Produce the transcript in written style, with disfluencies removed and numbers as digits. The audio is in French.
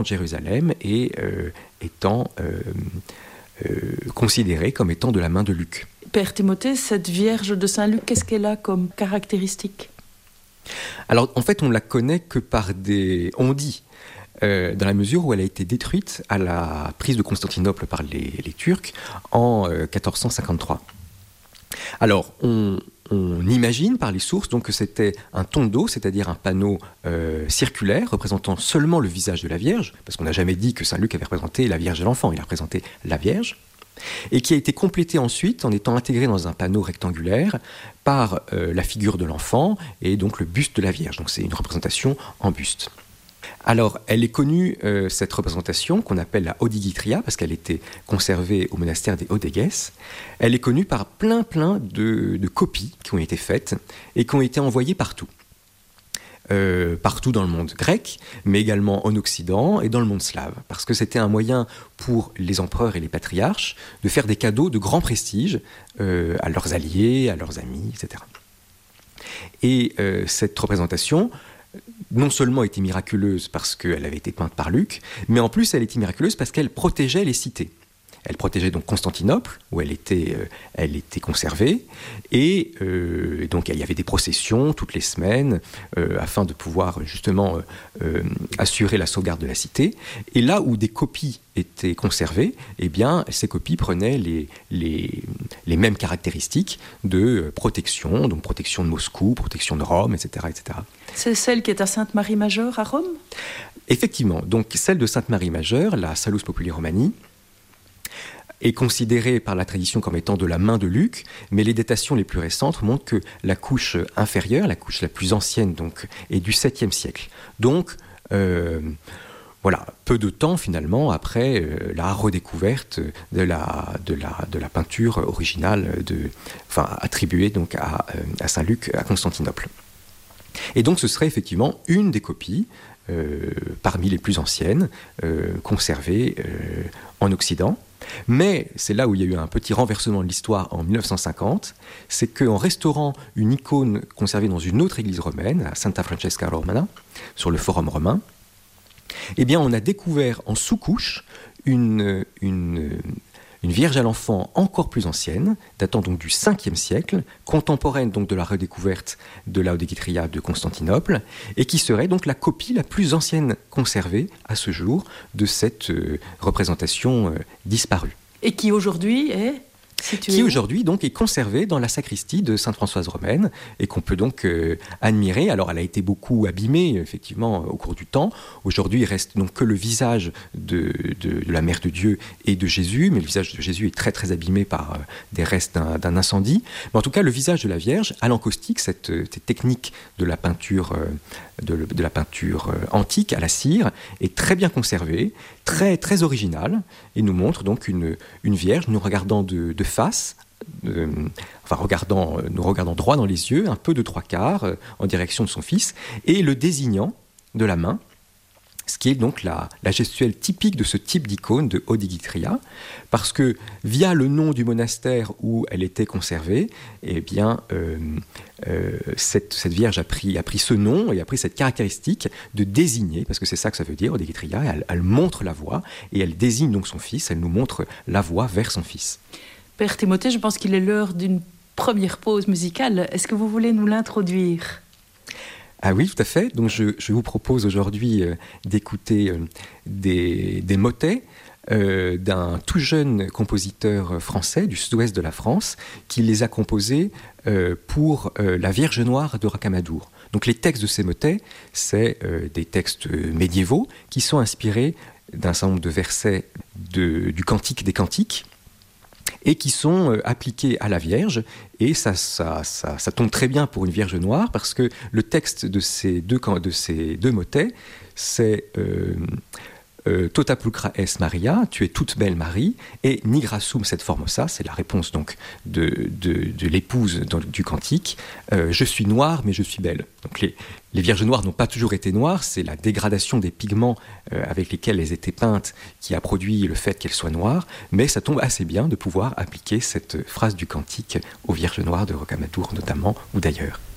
Jérusalem et étant considérée comme étant de la main de Luc. Père Timothée, cette Vierge de Saint-Luc, qu'est-ce qu'elle a comme caractéristique ? Alors, en fait, on ne la connaît que par des... On dit, dans la mesure où elle a été détruite à la prise de Constantinople par les Turcs en 1453. Alors, on imagine par les sources donc, que c'était un tondo, c'est-à-dire un panneau circulaire représentant seulement le visage de la Vierge, parce qu'on n'a jamais dit que Saint-Luc avait représenté la Vierge et l'enfant, il a représenté la Vierge, et qui a été complété ensuite en étant intégré dans un panneau rectangulaire par la figure de l'enfant et donc le buste de la Vierge. Donc c'est une représentation en buste. Alors, elle est connue, cette représentation, qu'on appelle la Odigitria, parce qu'elle était conservée au monastère des Odeges. Elle est connue par plein de copies qui ont été faites et qui ont été envoyées partout. Partout dans le monde grec, mais également en Occident et dans le monde slave, parce que c'était un moyen pour les empereurs et les patriarches de faire des cadeaux de grand prestige à leurs alliés, à leurs amis, etc. Et cette représentation, non seulement était miraculeuse parce qu'elle avait été peinte par Luc, mais en plus elle était miraculeuse parce qu'elle protégeait les cités. Elle protégeait donc Constantinople, où elle était conservée, et donc il y avait des processions toutes les semaines afin de pouvoir justement assurer la sauvegarde de la cité. Et là où des copies étaient conservées, eh bien, ces copies prenaient les mêmes caractéristiques de protection, donc protection de Moscou, protection de Rome, etc., etc. C'est celle qui est à Sainte-Marie-Majeure à Rome ? Effectivement, donc celle de Sainte-Marie-Majeure, la Salus Populi Romani, est considérée par la tradition comme étant de la main de Luc, mais les datations les plus récentes montrent que la couche inférieure, la couche la plus ancienne, donc, est du 7e siècle. Donc, voilà, peu de temps finalement après la redécouverte de la peinture originale, attribuée donc à Saint-Luc à Constantinople. Et donc ce serait effectivement une des copies parmi les plus anciennes conservées en Occident. Mais c'est là où il y a eu un petit renversement de l'histoire en 1950, c'est qu'en restaurant une icône conservée dans une autre église romaine, à Santa Francesca Romana, sur le Forum romain, eh bien on a découvert en sous-couche une Vierge à l'enfant encore plus ancienne, datant donc du 5e siècle, contemporaine donc de la redécouverte de la Odigitria de Constantinople, et qui serait donc la copie la plus ancienne conservée à ce jour de cette représentation disparue. Et qui aujourd'hui est située qui aujourd'hui donc est conservée dans la sacristie de Sainte-Françoise Romaine et qu'on peut donc admirer. Alors elle a été beaucoup abîmée effectivement au cours du temps. Aujourd'hui il reste donc que le visage de la Mère de Dieu et de Jésus, mais le visage de Jésus est très très abîmé par des restes d'un incendie. Mais en tout cas le visage de la Vierge à l'encaustique, cette technique de la peinture de la peinture antique à la cire est très bien conservée, très très originale, et nous montre donc une Vierge nous regardant de face, nous regardant droit dans les yeux, un peu de trois quarts en direction de son fils, et le désignant de la main, ce qui est donc la gestuelle typique de ce type d'icône de Odigitria, parce que via le nom du monastère où elle était conservée, eh bien, cette Vierge a pris ce nom et a pris cette caractéristique de désigner, parce que c'est ça que ça veut dire, Odigitria, elle montre la voie, et elle désigne donc son fils, elle nous montre la voie vers son fils. Père Timothée, je pense qu'il est l'heure d'une première pause musicale. Est-ce que vous voulez nous l'introduire ? Ah oui, tout à fait. Donc je vous propose aujourd'hui d'écouter des motets d'un tout jeune compositeur français du sud-ouest de la France qui les a composés pour la Vierge Noire de Rocamadour. Donc les textes de ces motets, c'est des textes médiévaux qui sont inspirés d'un certain nombre de versets du Cantique des Cantiques, et qui sont appliqués à la Vierge, et ça tombe très bien pour une Vierge noire, parce que le texte de ces deux motets, c'est Tota pulcra es Maria, tu es toute belle Marie, et Nigra sum sed formosa, c'est la réponse donc de l'épouse du cantique, je suis noire mais je suis belle. Donc les Vierges noires n'ont pas toujours été noires, c'est la dégradation des pigments avec lesquels elles étaient peintes qui a produit le fait qu'elles soient noires, mais ça tombe assez bien de pouvoir appliquer cette phrase du cantique aux Vierges noires de Rocamadour notamment, ou d'ailleurs.